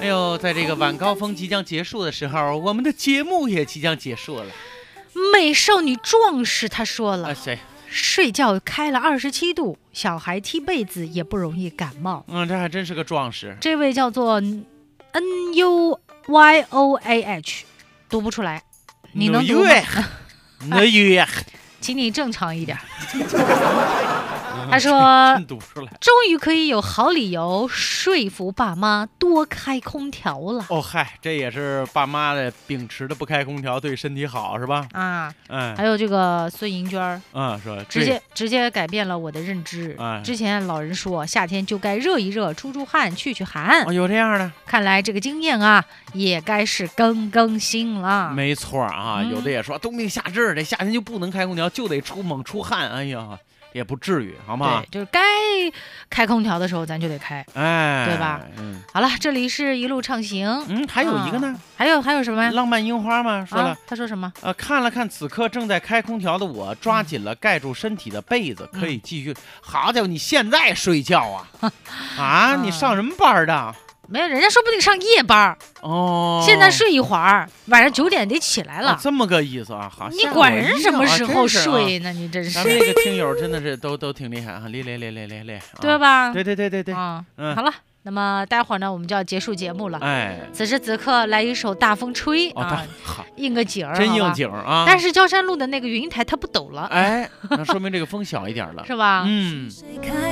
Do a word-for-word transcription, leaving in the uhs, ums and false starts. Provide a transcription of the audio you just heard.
哎呦，在这个晚高峰即将结束的时候，我们的节目也即将结束了。 美少女壮士他说了， 啊，谁？ 睡觉开了二十七度，小孩踢被子也不容易感冒。 嗯，这还真是个壮士。 这位叫做 N U Y O A H， 读不出来，你能读吗？ 那约， 请你正常一点。他说读不出来， 终于可以有好理由说服爸妈多开空调了。 哦嗨，这也是爸妈的秉持的不开空调对身体好是吧？ 啊， 嗯， 还有这个孙银娟， 嗯，说直接直接改变了我的认知。 哎、 之前老人说夏天就该热一热，出出汗，去去寒。 哦，有这样的， 看来这个经验啊，也该是更更新了。 没错啊， 嗯、 有的也说冬病夏治，这夏天就不能开空调，就得出猛出汗。哎呀。也不至于，好吗？ 对，就是该开空调的时候，咱就得开， 哎， 对吧？ 嗯， 好了，这里是一路畅行。 嗯，还有一个呢， 啊、还有还有什么呀？ 浪漫樱花吗？说了、 啊，他说什么？ 呃，看了看此刻正在开空调的我，抓紧了盖住身体的被子，嗯、可以继续。好家伙，你现在睡觉啊？啊，你上什么班的？ 没有，人家说不定上夜班哦。 现在睡一会儿，晚上九点得起来了。 啊、这么个意思啊？好， 你管人什么时候睡呢？ 啊、 你真是。 咱们那个听友真的是都都挺厉害啊，厉厉厉厉厉厉， 对吧？ 对对对对对。 啊，嗯，好了。那么待会儿呢，我们就要结束节目了。 哎， 此时此刻来一首《大风吹》 哦、 啊，应个景儿， 真应景啊。 但是焦山路的那个云台它不抖了， 哎，那说明这个风小一点了， 是吧？ 嗯。